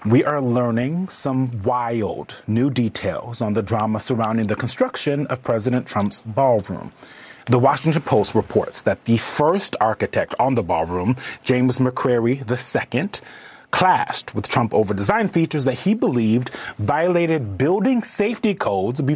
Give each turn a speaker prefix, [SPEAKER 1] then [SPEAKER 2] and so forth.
[SPEAKER 1] We are learning some wild new details on the drama surrounding the construction of President Trump's ballroom. The Washington Post reports that the first architect on the ballroom, James McCrary II, clashed with Trump over design features that he believed violated building safety codes